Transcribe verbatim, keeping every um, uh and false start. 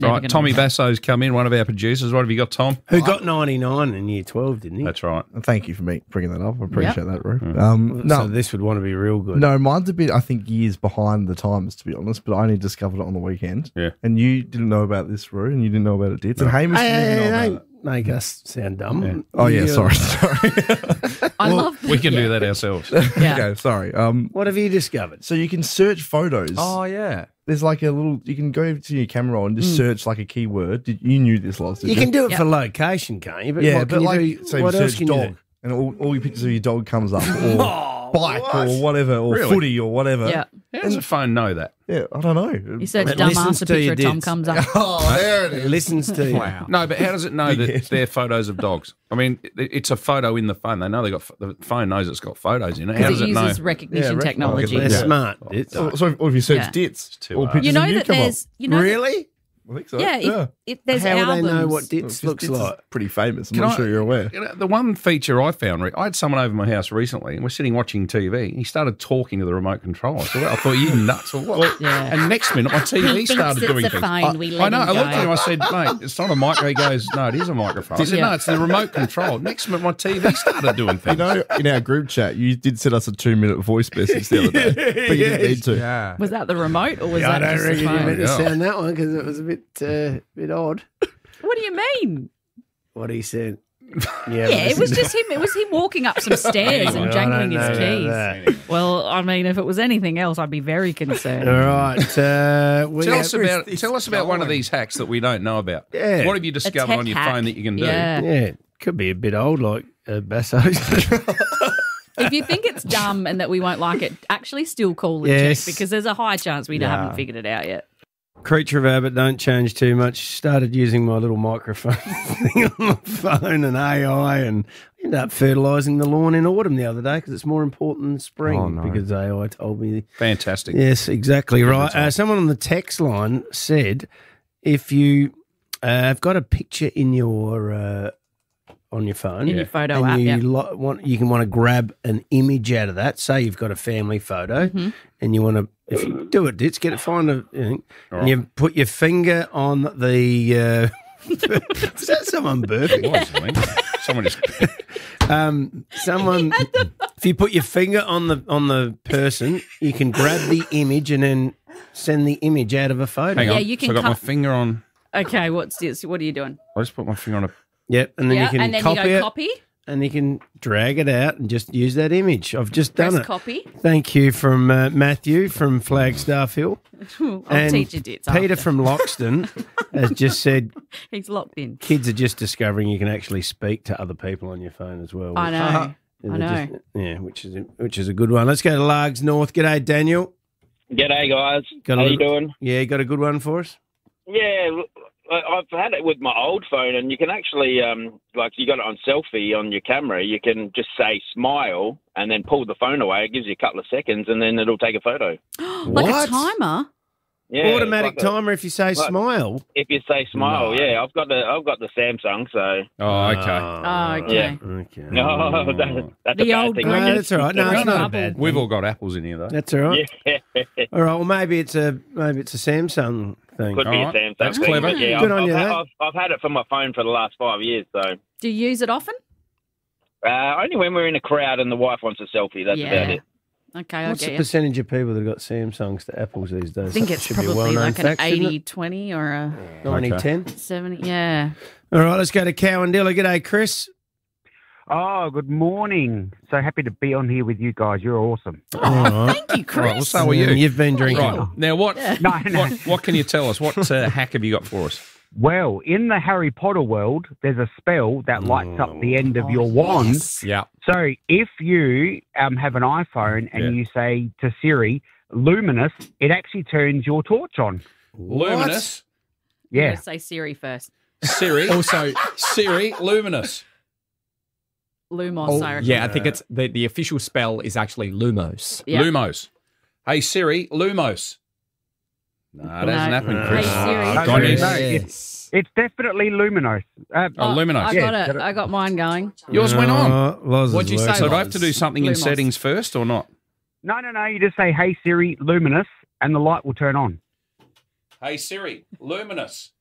Never Right, gonna Tommy be that. Basso's come in, one of our producers. What have you got, Tom? Who got ninety-nine in year twelve, didn't he? That's right. Thank you for me bringing that up. I appreciate that, Roo. Mm. Um, no, So this would want to be real good. no, mine's a bit, I think, years behind the times, to be honest, but I only discovered it on the weekend. Yeah. And you didn't know about this, Roo, and you didn't know about it, Ditz. And Hamish Hey, didn't hey, know hey, about don't it. make us sound dumb. Oh, yeah, You- sorry, sorry. I love We can yeah. do that ourselves. Yeah. Okay, sorry. Um, What have you discovered? so you can search photos. Oh, yeah. There's like a little, you can go to your camera roll and just search like a keyword. Did, you knew this, Loz, did You you? can do it Yep. for location, can't you? But Yeah, what but can like, you do? say What you else search can dog, you do? and all, all your pictures of your dog comes up, or bike, what? or whatever, or Really? footy, or whatever. Yeah. How does a phone know that? Yeah, I don't know. You search It dumb listens ass, a to picture your of Tom dits. comes up. Oh, there it It is. listens to you. Wow. No, but how does it know that they're photos of dogs? I mean, it- it's a photo in the phone. They know they got the phone knows it's got photos in it. How Because does it it know? uses recognition Yeah, technology. They're Yeah. smart. It's- So, so if, or if you search Yeah. dits, too all hard. pictures You know of you that come up. there's, you know, that- Really? I think so. yeah, if, if there's How will albums. they know what Well, dits because looks Dits is like? pretty famous. I'm Can not I- sure you're aware. You know, the one feature I found, Rick, I had someone over my house recently, and we're sitting watching T V. He started talking to the remote control. I thought, I thought you nuts or what? Yeah. And next minute, my T V He thinks started it's doing a things. phone, I, we I let know. him I looked at go. him. I said, "Mate, it's not a micro." He goes, "No, it is a microphone." I said, Yeah. "No, it's the remote control." Next minute, my T V started doing things. You know, in our group chat, you did send us a two-minute voice message the other day, but you didn't need to. Yeah. Was that the remote or was Yeah, I that don't just the reckon you phone? meant to Yeah. sound that one because it was a bit, uh, bit odd. What do you mean? What he said. Yeah, it was just him. It was him walking up some stairs I and don't jangling know his about keys. that. Well, I mean, if it was anything else, I'd be very concerned. All right. Uh, we Tell have- us about tell us about one of these hacks that we don't know about. Yeah. What have you discovered tech on your hack. phone that you can do? Yeah. Yeah, could be a bit old, like uh, Basso's. If you think it's dumb and that we won't like it, actually still call and Yes. check because there's a high chance we Yeah. haven't figured it out yet. Creature of habit, don't change too much. Started using my little microphone thing on my phone and A I, and ended up fertilising the lawn in autumn the other day because it's more important than spring Oh, no. because A I told me. Fantastic. Yes, exactly right. Uh, someone on the text line said if you uh, have got a picture in your uh, on your phone, In your photo and app, you yeah. lo- want you can want to grab an image out of that. Say you've got a family photo, Mm-hmm. and you want to if you do it, it's get it find a you know, and you put your finger on the. Uh, is that someone burping? It was, I mean. Someone just Um, someone, if you put your finger on the on the person, you can grab the image and then send the image out of a photo. hang Yeah, on. you can so I got my cut- finger on. Okay, what's this? What are you doing? I just put my finger on a. Yep, and then yeah, you can and then copy you go it, copy. and you can drag it out and just use that image. I've just done Press it. copy. Thank you from uh, Matthew from Flagstaff Hill. I'll and teach you dits. Peter after. from Loxton has just said He's locked in. kids are just discovering you can actually speak to other people on your phone as well. I which- know. I they're know. just- yeah, which is a, which is a good one. Let's go to Largs North. G'day, Daniel. G'day, guys. Got a How you little- doing? Yeah, got a good one for us? Yeah, I- I've had it with my old phone, and you can actually, um, like, you got it on selfie on your camera. You can just say smile and then pull the phone away. It gives you a couple of seconds, and then it'll take a photo. Like What? a timer. Yeah, Automatic it's like a- timer if you say like- smile. If you say smile, yeah. I've got the I've got the Samsung, so Oh, okay. Oh, okay. yeah. Okay. no, that, that's The a bad old thing. No, when you- that's all right. No, it's not a bad. We've all got apples in here, though. That's all right. Yeah, All right. Well, maybe it's a maybe it's a Samsung thing. could be All a right. Samsung. That's thing, clever. but Yeah, Good I've, on you, I've, eh? had, I've, I've had it for my phone for the last five years, so Do you use it often? uh, only when we're in a crowd and the wife wants a selfie. That's Yeah. about it. Okay, I What's get the you. percentage of people that have got Samsungs to Apples these days? I think That it's should be a probably well-known like an fact, shouldn't it? eighty twenty or a ninety Okay. ten. seventy. Yeah. All right, let's go to Cowandilla. G'day, Chris. Oh, good morning. So happy to be on here with you guys. You're awesome. All right. Thank you, Chris. Right, well, so are you. Um, You've been drinking. Right. Now, what, No, no. what what can you tell us? What uh, hack have you got for us? Well, in the Harry Potter world, there's a spell that lights up the end of your wand. Yes. Yeah. So if you um, have an iPhone and Yeah. you say to Siri, luminous, it actually turns your torch on. Luminous. You Yeah. gotta say Siri first. Siri. Also, Siri, luminous. Lumos, Oh, I reckon. yeah, I think it's the, the official spell is actually Lumos. Yeah. Lumos. Hey, Siri, Lumos. No, that hasn't No. happened, Hey, Chris. Siri. No, Go on, no, yes. no, it's, it's definitely luminous. Uh, Oh, luminous. I Yeah, got got it. it. I got mine going. Yours went on. Uh, Loz What'd is you say, working. So do I have to do something in Lumos. settings first or not? no, no, no. You just say, hey, Siri, luminous, and the light will turn on. Hey, Siri, luminous.